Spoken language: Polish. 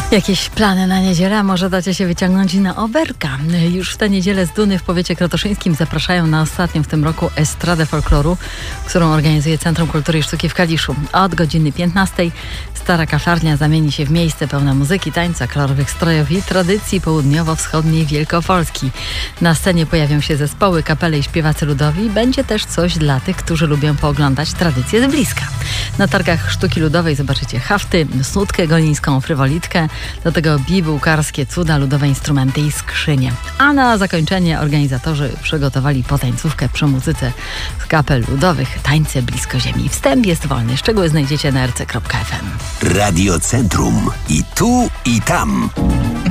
Jakieś plany na niedzielę? Może dacie się wyciągnąć na Oberka. Już w tę niedzielę z Duny w powiecie krotoszyńskim zapraszają na ostatnią w tym roku estradę folkloru, którą organizuje Centrum Kultury i Sztuki w Kaliszu. Od godziny 15 stara kaflarnia zamieni się w miejsce pełne muzyki, tańca, kolorowych strojów i tradycji południowo-wschodniej Wielkopolski. Na scenie pojawią się zespoły, kapele i śpiewacy ludowi. Będzie też coś dla tych, którzy lubią pooglądać tradycje z bliska. Na targach sztuki ludowej zobaczycie hafty, snutkę golińską, frywolitkę, do tego bibułkarskie cuda, ludowe instrumenty i skrzynie. A na zakończenie organizatorzy przygotowali potańcówkę przy muzyce z kapel ludowych, tańce blisko ziemi. Wstęp jest wolny. Szczegóły znajdziecie na rc.fm. Radio Centrum. I tu, i tam.